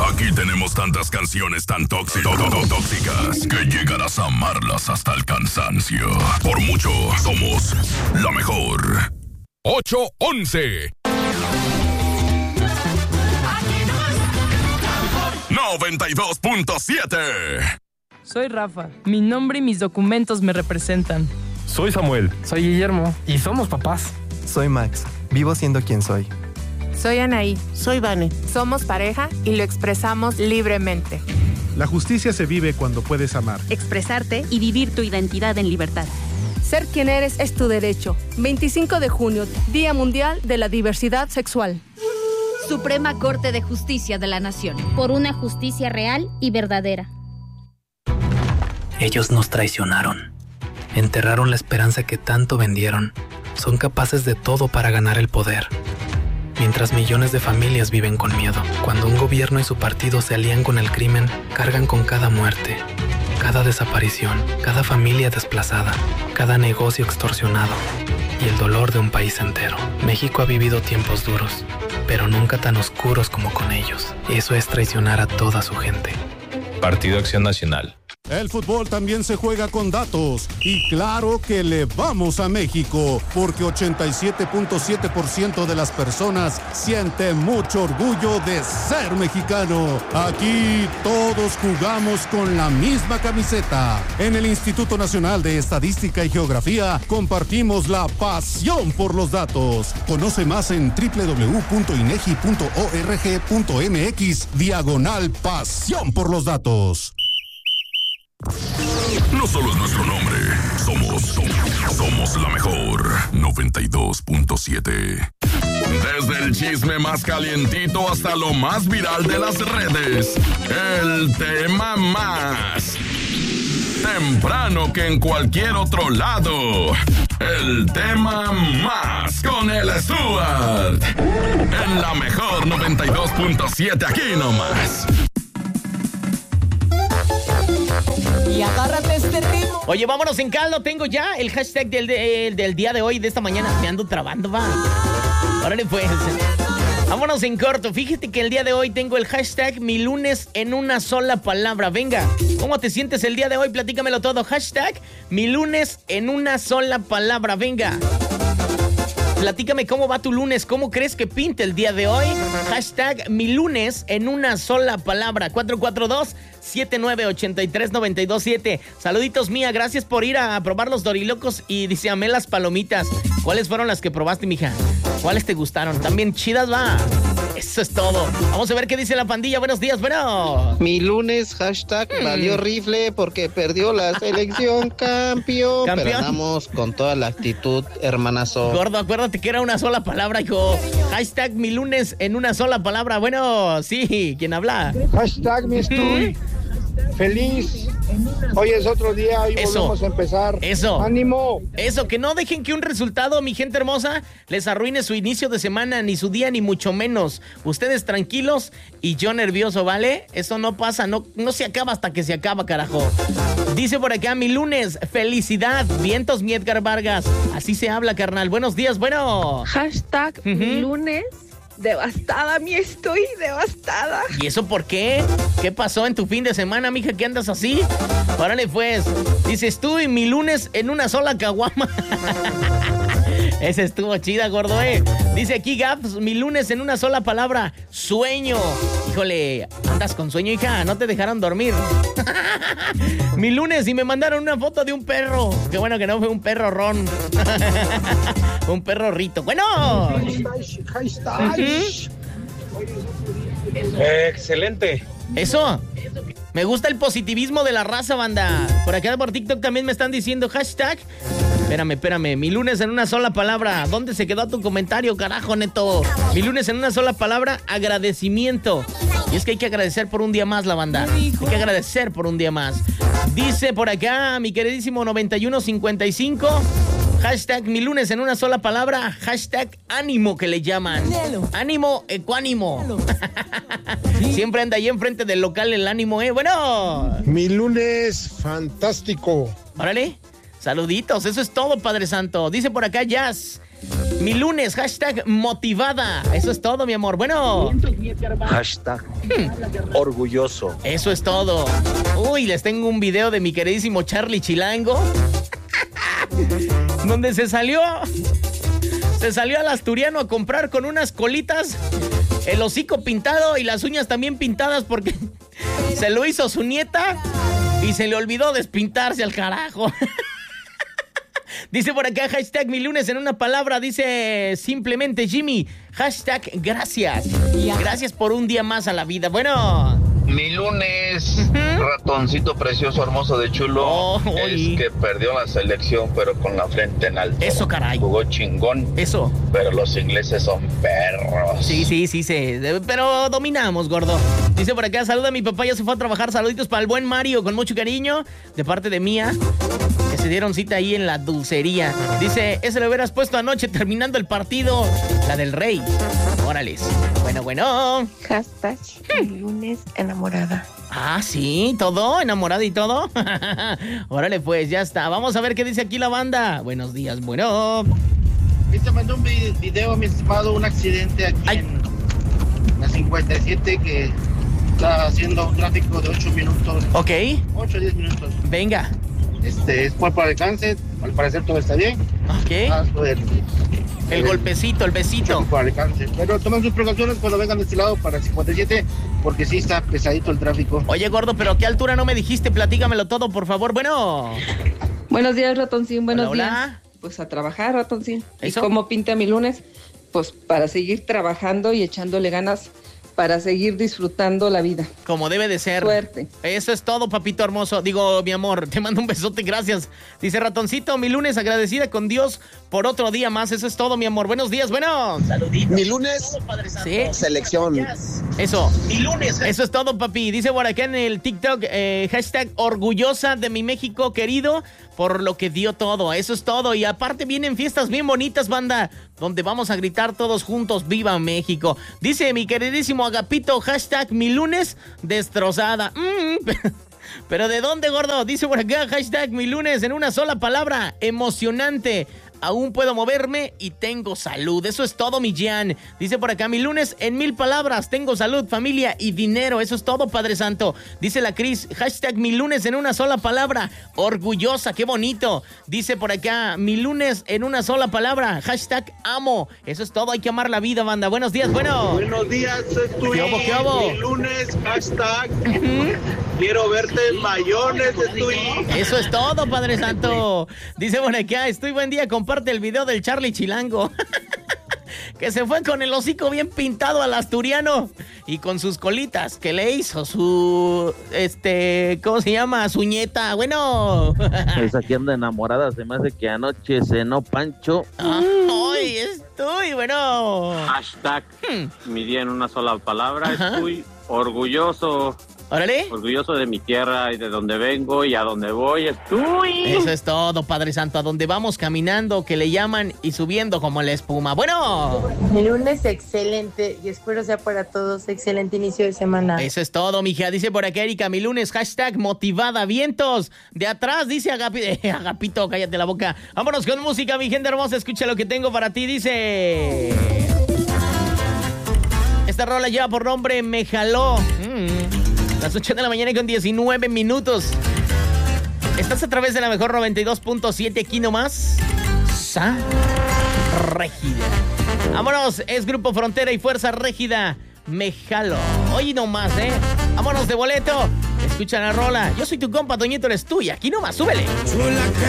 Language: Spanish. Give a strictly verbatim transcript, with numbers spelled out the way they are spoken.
Aquí tenemos tantas canciones tan tóxicas, tóxicas que llegarás a amarlas hasta el cansancio. Por mucho, somos la mejor. ocho once noventa y dos punto siete. Soy Rafa. Mi nombre y mis documentos me representan. Soy Samuel. Soy Guillermo. Y somos papás. Soy Max. Vivo siendo quien soy. Soy Anaí. Soy Vane. Somos pareja y lo expresamos libremente. La justicia se vive cuando puedes amar, expresarte y vivir tu identidad en libertad. Ser quien eres es tu derecho. veinticinco de junio, Día Mundial de la Diversidad Sexual. Suprema Corte de Justicia de la Nación. Por una justicia real y verdadera. Ellos nos traicionaron. Enterraron la esperanza que tanto vendieron. Son capaces de todo para ganar el poder. Mientras millones de familias viven con miedo. Cuando un gobierno y su partido se alían con el crimen, cargan con cada muerte, cada desaparición, cada familia desplazada, cada negocio extorsionado y el dolor de un país entero. México ha vivido tiempos duros, pero nunca tan oscuros como con ellos. Eso es traicionar a toda su gente. Partido Acción Nacional. El fútbol también se juega con datos y claro que le vamos a México porque ochenta y siete punto siete por ciento de las personas sienten mucho orgullo de ser mexicano. Aquí todos jugamos con la misma camiseta. En el Instituto Nacional de Estadística y Geografía compartimos la pasión por los datos. Conoce más en doble u doble u doble u punto inegi punto org punto mx diagonal pasión por los datos. No solo es nuestro nombre, somos, somos, somos la mejor. noventa y dos punto siete. Desde el chisme más calientito hasta lo más viral de las redes, el tema más temprano que en cualquier otro lado. El tema más con el Stuart. En la mejor noventa y dos punto siete, aquí nomás. Y agárrate este ritmo. Oye, vámonos en caldo. Tengo ya el hashtag del, del, del día de hoy, de esta mañana. Me ando trabando, va. Órale, pues. Vámonos en corto. Fíjate que el día de hoy tengo el hashtag mi lunes en una sola palabra. Venga, ¿cómo te sientes el día de hoy? Platícamelo todo. Hashtag mi lunes en una sola palabra. Venga. Platícame cómo va tu lunes, cómo crees que pinte el día de hoy. Hashtag mi lunes en una sola palabra. cuatro cuatro dos, siete nueve ocho tres, nueve dos siete. Saluditos, Mía, gracias por ir a probar los dorilocos y dice, amé las palomitas. ¿Cuáles fueron las que probaste, mija? ¿Cuáles te gustaron? También chidas, va. Eso es todo. Vamos a ver qué dice la pandilla. Buenos días, bueno. Mi lunes, hashtag, hmm. valió rifle porque perdió la selección, campeón. ¿Campeón? Pero andamos con toda la actitud, hermanazo. Gordo, acuérdate que era una sola palabra, hijo. Hashtag mi lunes en una sola palabra. Bueno, sí, ¿quién habla? Hashtag mi estoy feliz. Hoy es otro día y eso, volvemos a empezar. Eso. ¡Ánimo! Eso, que no dejen que un resultado, mi gente hermosa, les arruine su inicio de semana, ni su día, ni mucho menos. Ustedes tranquilos y yo nervioso, ¿vale? Eso no pasa, no, no se acaba hasta que se acaba, carajo. Dice por acá, mi lunes, felicidad, vientos, mi Edgar Vargas. Así se habla, carnal. Buenos días, bueno. Hashtag uh-huh. mi lunes. Devastada, mi estoy devastada. ¿Y eso por qué? ¿Qué pasó en tu fin de semana, mija, que andas así? Órale, pues. Dices tú y mi lunes en una sola caguama. Ese estuvo chida, gordo, eh. Dice aquí Gaps, mi lunes en una sola palabra, sueño. Híjole, andas con sueño, hija, no te dejaron dormir. Mi lunes y me mandaron una foto de un perro. Qué bueno que no fue un perro ron. Un perro rito. Bueno. Eh, excelente. Eso. Me gusta el positivismo de la raza, banda. Por acá por TikTok también me están diciendo hashtag. Espérame, espérame. Mi lunes en una sola palabra. ¿Dónde se quedó tu comentario, carajo, neto? Mi lunes en una sola palabra, agradecimiento. Y es que hay que agradecer por un día más, la banda. Hay que agradecer por un día más. Dice por acá, mi queridísimo noventa y uno cincuenta y cinco. Hashtag mi lunes en una sola palabra. Hashtag ánimo, que le llaman. Ánimo ecuánimo. Siempre anda ahí enfrente del local el ánimo, ¿eh? Bueno. Mi lunes fantástico. Órale. Saluditos. Eso es todo, Padre Santo. Dice por acá Jazz. mi lunes, hashtag motivada. Eso es todo, mi amor. Bueno. Hashtag orgulloso. Eso es todo. Uy, les tengo un video de mi queridísimo Charlie Chilango. Donde se salió... Se salió al Asturiano a comprar con unas colitas, el hocico pintado y las uñas también pintadas porque se lo hizo su nieta y se le olvidó despintarse al carajo. Dice por acá, hashtag mi lunes en una palabra, dice simplemente Jimmy, hashtag gracias. Gracias por un día más a la vida. Bueno... Mi lunes, uh-huh. Ratoncito precioso, hermoso de chulo, oh, es que perdió la selección, pero con la frente en alto. Eso, caray. Jugó chingón. Eso. Pero los ingleses son perros. Sí, sí, sí, sí. Pero dominamos, gordo. Dice por acá, saluda a mi papá, ya se fue a trabajar. Saluditos para el buen Mario, con mucho cariño, de parte de Mía, que se dieron cita ahí en la dulcería. Dice, ese lo hubieras puesto anoche terminando el partido, la del Rey. Órales. Bueno, bueno. Hashtag mi lunes enamorada. Ah, sí, todo, enamorada y todo. Órale, pues, ya está. Vamos a ver qué dice aquí la banda. Buenos días, bueno. Se mandó un video, mi estimado, un accidente aquí Ay. en la cincuenta y siete que está haciendo un tráfico de ocho minutos. Ok. ocho a diez minutos. Venga. Este, es por alcance, al parecer todo está bien. Ok. Ah, el, el, el golpecito, el besito. Por alcance. Pero tomen sus precauciones cuando vengan de este lado para el cincuenta y siete, porque sí está pesadito el tráfico. Oye, gordo, pero ¿a qué altura no me dijiste? Platígamelo todo, por favor. Bueno. Buenos días, Ratoncín, buenos hola, días. Hola. Pues a trabajar, Ratoncín. ¿Eso? ¿Y cómo pinta mi lunes? Pues para seguir trabajando y echándole ganas para seguir disfrutando la vida. Como debe de ser. Suerte. Eso es todo, papito hermoso. Digo, mi amor, te mando un besote, gracias. Dice Ratoncito, mi lunes agradecida con Dios por otro día más. Eso es todo, mi amor. Buenos días, bueno. Saluditos. Mi lunes, ¿sí? Selección. Eso. Mi lunes. Eso es todo, papi. Dice por acá en el TikTok, eh, hashtag orgullosa de mi México querido por lo que dio todo. Eso es todo. Y aparte vienen fiestas bien bonitas, banda, donde vamos a gritar todos juntos, ¡Viva México! Dice mi queridísimo Agapito, hashtag mi lunes destrozada. Mm, pero ¿de dónde, gordo? Dice por acá, hashtag mi lunes en una sola palabra, emocionante. Aún puedo moverme y tengo salud. Eso es todo, mi Jan. Dice por acá, mi lunes en mil palabras. Tengo salud, familia y dinero. Eso es todo, Padre Santo. Dice la Cris, hashtag mi lunes en una sola palabra. Orgullosa, qué bonito. Dice por acá, mi lunes en una sola palabra. Hashtag amo. Eso es todo, hay que amar la vida, banda. Buenos días, bueno. Buenos días, estoy. ¿Qué hubo, qué hubo? Mi lunes, hashtag. Quiero verte en mayones, estoy. Eso es todo, Padre Santo. Dice por acá, estoy buen día, comparte el video del Charlie Chilango. Que se fue con el hocico bien pintado al asturiano y con sus colitas que le hizo su, este, ¿cómo se llama? Su nieta. Bueno. Esa que anda enamorada, se me hace que anoche cenó Pancho. Ay, estoy, bueno. Hashtag, hmm. mi día en una sola palabra, ajá. Estoy orgulloso. Órale. Orgulloso de mi tierra y de donde vengo y a donde voy estoy. Eso es todo, Padre Santo. A donde vamos caminando, que le llaman y subiendo como la espuma. Bueno. Mi lunes excelente y espero sea para todos excelente inicio de semana. Eso es todo, mija. Dice por acá Erika, mi lunes, hashtag motivada, vientos. De atrás, dice Agapito. Eh, Agapito, cállate la boca. Vámonos con música, mi gente hermosa. Escucha lo que tengo para ti. Dice... Esta rola lleva por nombre Me Jaló. Mm. Las ocho de la mañana con diecinueve minutos. Estás a través de la mejor noventa y dos punto siete, aquí nomás. Sa Régida. Vámonos, es Grupo Frontera y Fuerza Régida. Me Jalo. Hoy nomás, ¿eh? Vámonos de boleto. Escucha la rola. Yo soy tu compa, Toñito, eres tuya. Aquí nomás, súbele.